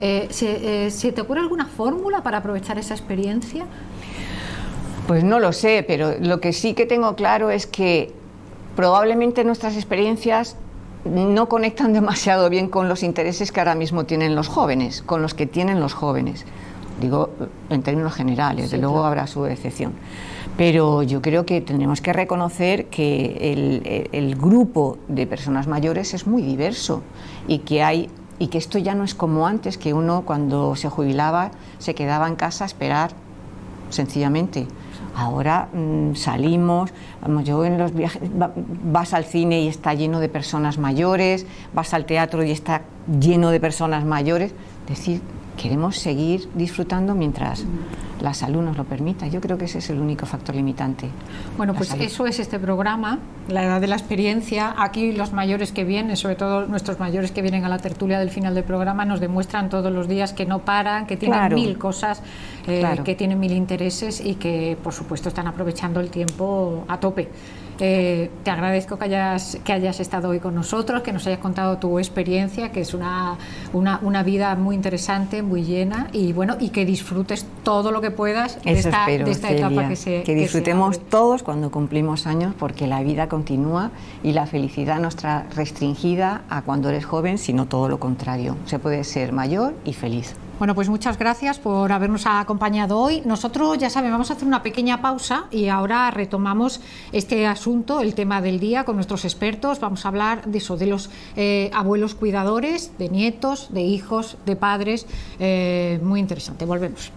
¿Se te ocurre alguna fórmula para aprovechar esa experiencia? Pues no lo sé, pero lo que sí que tengo claro es que probablemente nuestras experiencias no conectan demasiado bien con los intereses que ahora mismo tienen los jóvenes, con los que tienen los jóvenes. Digo, en términos generales, sí, de luego claro. habrá su excepción. Pero yo creo que tenemos que reconocer que el grupo de personas mayores es muy diverso y que esto ya no es como antes, que uno cuando se jubilaba se quedaba en casa a esperar, sencillamente. Ahora salimos, vamos, yo en los viajes, vas al cine y está lleno de personas mayores, vas al teatro y está lleno de personas mayores. Es decir, queremos seguir disfrutando mientras la salud nos lo permita. Yo creo que ese es el único factor limitante. Bueno, pues eso es este programa, la edad de la experiencia. Aquí los mayores que vienen, sobre todo nuestros mayores que vienen a la tertulia del final del programa, nos demuestran todos los días que no paran, que tienen mil cosas, que tienen mil intereses y que, por supuesto, están aprovechando el tiempo a tope. Te agradezco que hayas estado hoy con nosotros, que nos hayas contado tu experiencia, que es una vida muy interesante, muy llena, y bueno, y que disfrutes todo lo que puedas de esta etapa que disfrutemos todos cuando cumplimos años, porque la vida continúa y la felicidad no está restringida a cuando eres joven, sino todo lo contrario. Se puede ser mayor y feliz. Bueno, pues muchas gracias por habernos acompañado hoy. Nosotros, ya saben, vamos a hacer una pequeña pausa y ahora retomamos este asunto, el tema del día, con nuestros expertos. Vamos a hablar de eso, de los abuelos cuidadores, de nietos, de hijos, de padres. Muy interesante. Volvemos.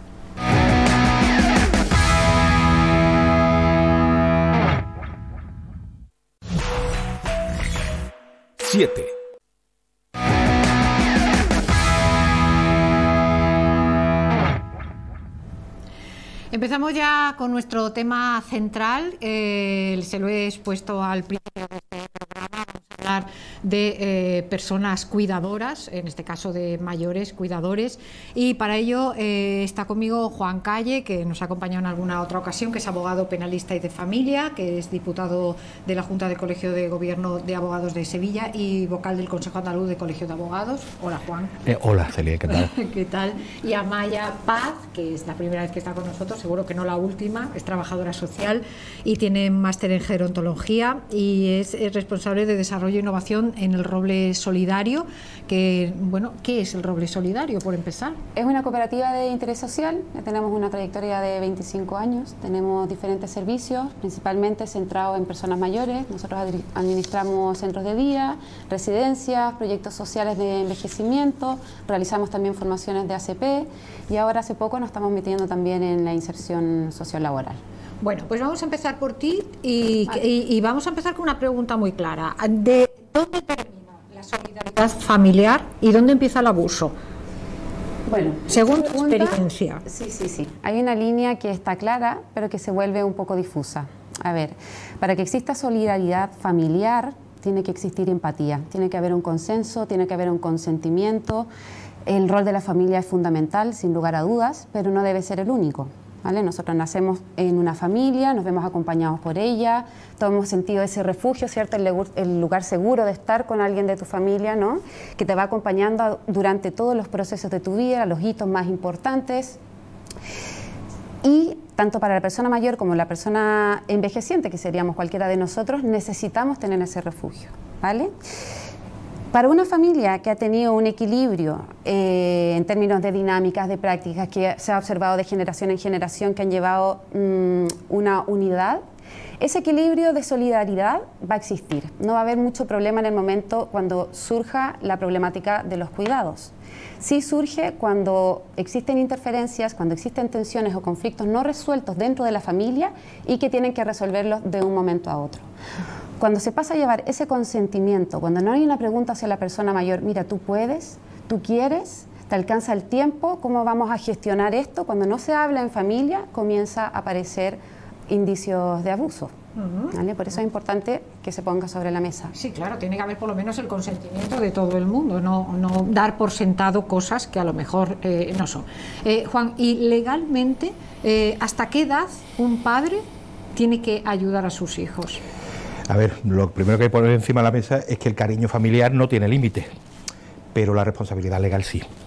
7. Empezamos ya con nuestro tema central. Se lo he expuesto al principio de este programa. Vamos a hablar de personas cuidadoras, en este caso de mayores cuidadores, y para ello está conmigo Juan Calle, que nos ha acompañado en alguna otra ocasión, que es abogado penalista y de familia, que es diputado de la Junta del Colegio de Gobierno de Abogados de Sevilla y vocal del Consejo Andaluz de Colegio de Abogados. Hola, Juan. Hola, Celia, ¿qué tal? ¿Qué tal? Y Amaya Paz, que es la primera vez que está con nosotros, seguro que no la última, es trabajadora social y tiene máster en gerontología y es responsable de desarrollo e innovación en el Roble Solidario. Que, bueno, ¿qué es el Roble Solidario, por empezar? Es una cooperativa de interés social, tenemos una trayectoria de 25 años, tenemos diferentes servicios, principalmente centrados en personas mayores. Nosotros administramos centros de día, residencias, proyectos sociales de envejecimiento, realizamos también formaciones de ACP y ahora hace poco nos estamos metiendo también en la inserción sociolaboral. Bueno, pues vamos a empezar por ti y vamos a empezar con una pregunta muy clara. ¿De dónde termina la solidaridad familiar y dónde empieza el abuso? Bueno, según tu experiencia. Sí. Hay una línea que está clara, pero que se vuelve un poco difusa. A ver, para que exista solidaridad familiar, tiene que existir empatía, tiene que haber un consenso, tiene que haber un consentimiento. El rol de la familia es fundamental, sin lugar a dudas, pero no debe ser el único, ¿vale? Nosotros nacemos en una familia, nos vemos acompañados por ella, todos hemos sentido ese refugio, ¿cierto? El lugar seguro de estar con alguien de tu familia, ¿no? Que te va acompañando durante todos los procesos de tu vida, los hitos más importantes. Y tanto para la persona mayor como la persona envejeciente, que seríamos cualquiera de nosotros, necesitamos tener ese refugio, ¿vale? Para una familia que ha tenido un equilibrio en términos de dinámicas, de prácticas, que se ha observado de generación en generación, que han llevado una unidad, ese equilibrio de solidaridad va a existir. No va a haber mucho problema en el momento cuando surja la problemática de los cuidados. Sí surge cuando existen interferencias, cuando existen tensiones o conflictos no resueltos dentro de la familia y que tienen que resolverlos de un momento a otro. Cuando se pasa a llevar ese consentimiento, cuando no hay una pregunta hacia la persona mayor, mira, tú puedes, tú quieres, te alcanza el tiempo, ¿cómo vamos a gestionar esto? Cuando no se habla en familia, comienza a aparecer indicios de abuso. ¿Vale? Por eso es importante que se ponga sobre la mesa. Sí, claro, tiene que haber por lo menos el consentimiento de todo el mundo, no dar por sentado cosas que a lo mejor no son. Juan, y legalmente, ¿hasta qué edad un padre tiene que ayudar a sus hijos? A ver, lo primero que hay que poner encima de la mesa es que el cariño familiar no tiene límite, pero la responsabilidad legal sí.